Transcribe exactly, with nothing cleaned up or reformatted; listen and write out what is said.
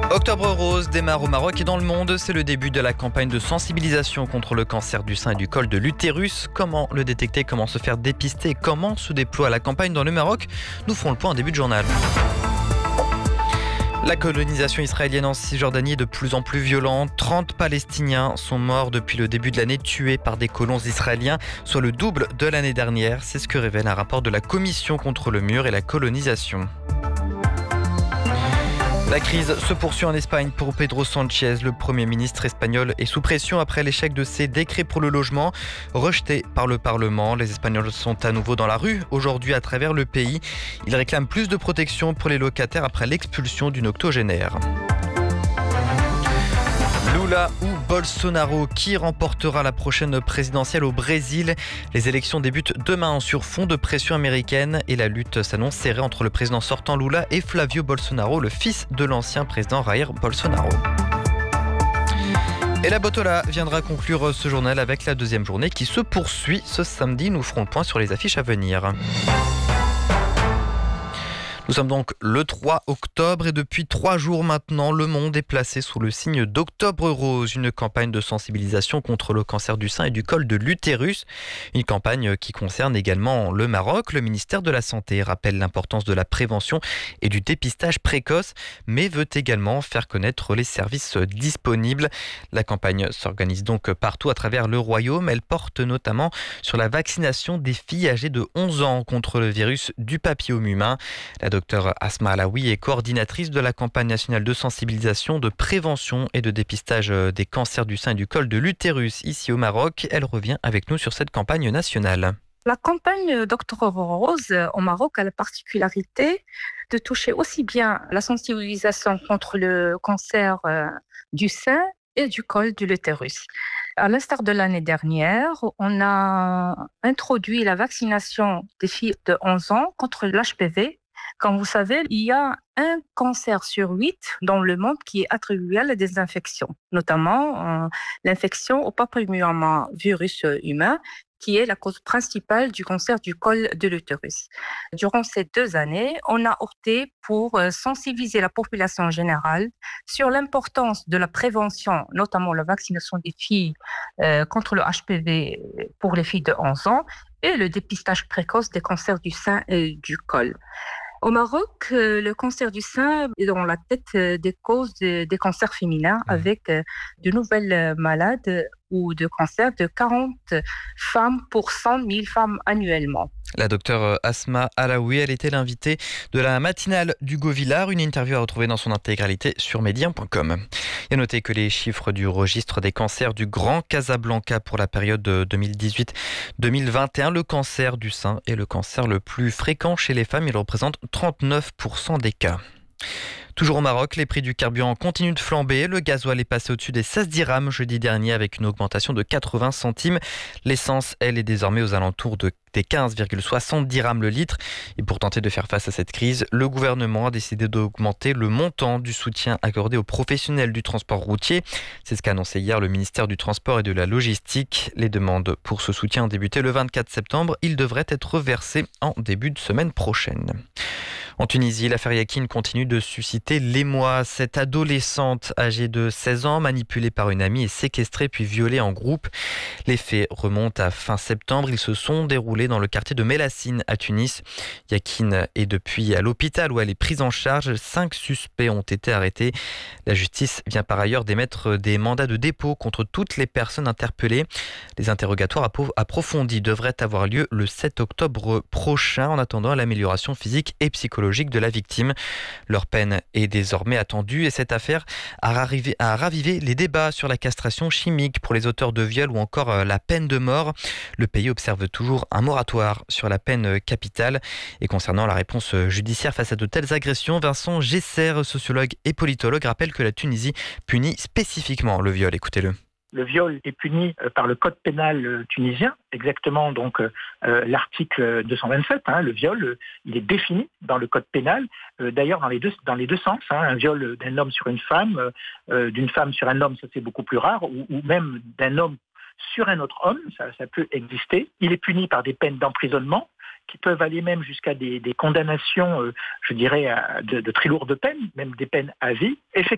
Octobre rose démarre au Maroc et dans le monde. C'est le début de la campagne de sensibilisation contre le cancer du sein et du col de l'utérus. Comment le détecter, comment se faire dépister, comment se déploie la campagne dans le Maroc? Nous ferons le point en début de journal. La colonisation israélienne en Cisjordanie est de plus en plus violente. trente Palestiniens sont morts depuis le début de l'année, tués par des colons israéliens, soit le double de l'année dernière. C'est ce que révèle un rapport de la Commission contre le mur et la colonisation. La crise se poursuit en Espagne pour Pedro Sánchez. Le Premier ministre espagnol est sous pression après l'échec de ses décrets pour le logement, rejetés par le Parlement. Les Espagnols sont à nouveau dans la rue aujourd'hui à travers le pays. Ils réclament plus de protection pour les locataires après l'expulsion d'une octogénaire. Lula ou Bolsonaro, qui remportera la prochaine présidentielle au Brésil? Les élections débutent demain sur fond de pression américaine et la lutte s'annonce serrée entre le président sortant Lula et Flavio Bolsonaro, le fils de l'ancien président Jair Bolsonaro. Et la Botola viendra conclure ce journal avec la deuxième journée qui se poursuit ce samedi. Nous ferons le point sur les affiches à venir. Nous sommes donc le trois octobre et depuis trois jours maintenant, le monde est placé sous le signe d'Octobre Rose, une campagne de sensibilisation contre le cancer du sein et du col de l'utérus. Une campagne qui concerne également le Maroc. Le ministère de la Santé rappelle l'importance de la prévention et du dépistage précoce, mais veut également faire connaître les services disponibles. La campagne s'organise donc partout à travers le royaume. Elle porte notamment sur la vaccination des filles âgées de onze ans contre le virus du papillome humain. La docteur Asma Alaoui est coordinatrice de la campagne nationale de sensibilisation, de prévention et de dépistage des cancers du sein et du col de l'utérus ici au Maroc. Elle revient avec nous sur cette campagne nationale. La campagne d'Octobre Rose au Maroc a la particularité de toucher aussi bien la sensibilisation contre le cancer du sein et du col de l'utérus. À l'instar de l'année dernière, on a introduit la vaccination des filles de onze ans contre l'H P V. Comme vous savez, il y a un cancer sur huit dans le monde qui est attribué à des infections, notamment euh, l'infection au papillomavirus humain, qui est la cause principale du cancer du col de l'utérus. Durant ces deux années, on a opté pour sensibiliser la population générale sur l'importance de la prévention, notamment la vaccination des filles euh, contre le H P V pour les filles de onze ans et le dépistage précoce des cancers du sein et du col. Au Maroc, le cancer du sein est dans la tête des causes des cancers féminins avec de nouvelles malades ou de cancers de quarante femmes pour cent mille femmes annuellement. La docteure Asma Alaoui, elle était l'invitée de la matinale d'Hugo Villard, une interview à retrouver dans son intégralité sur média point com. Il y a noté que les chiffres du registre des cancers du Grand Casablanca pour la période deux mille dix-huit deux mille vingt et un, le cancer du sein est le cancer le plus fréquent chez les femmes. Il représente trente-neuf pour cent des cas. Toujours au Maroc, les prix du carburant continuent de flamber. Le gasoil est passé au-dessus des seize dirhams jeudi dernier avec une augmentation de quatre-vingts centimes. L'essence, elle, est désormais aux alentours de, des quinze virgule soixante dirhams le litre. Et pour tenter de faire face à cette crise, le gouvernement a décidé d'augmenter le montant du soutien accordé aux professionnels du transport routier. C'est ce qu'a annoncé hier le ministère du Transport et de la Logistique. Les demandes pour ce soutien ont débuté le vingt-quatre septembre. Il devrait être versé en début de semaine prochaine. En Tunisie, l'affaire Yakin continue de susciter l'émoi. Cette adolescente âgée de seize ans, manipulée par une amie, est séquestrée puis violée en groupe. Les faits remontent à fin septembre. Ils se sont déroulés dans le quartier de Mélassine à Tunis. Yakin est depuis à l'hôpital où elle est prise en charge. Cinq suspects ont été arrêtés. La justice vient par ailleurs d'émettre des mandats de dépôt contre toutes les personnes interpellées. Les interrogatoires approfondis devraient avoir lieu le sept octobre prochain en attendant l'amélioration physique et psychologique de la victime. Leur peine est désormais attendue et cette affaire a ravivé, a ravivé les débats sur la castration chimique pour les auteurs de viol ou encore la peine de mort. Le pays observe toujours un moratoire sur la peine capitale. Et concernant la réponse judiciaire face à de telles agressions, Vincent Gesser, sociologue et politologue, rappelle que la Tunisie punit spécifiquement le viol. Écoutez-le. Le viol est puni par le code pénal tunisien, exactement donc euh, l'article deux cent vingt-sept. Hein, le viol, euh, il est défini dans le code pénal. Euh, d'ailleurs, dans les deux dans les deux sens. Hein, un viol d'un homme sur une femme, euh, d'une femme sur un homme, ça c'est beaucoup plus rare, ou, ou même d'un homme sur un autre homme, ça, ça peut exister. Il est puni par des peines d'emprisonnement qui peuvent aller même jusqu'à des, des condamnations, euh, je dirais, à, de, de très lourdes peines, même des peines à vie. Effectivement,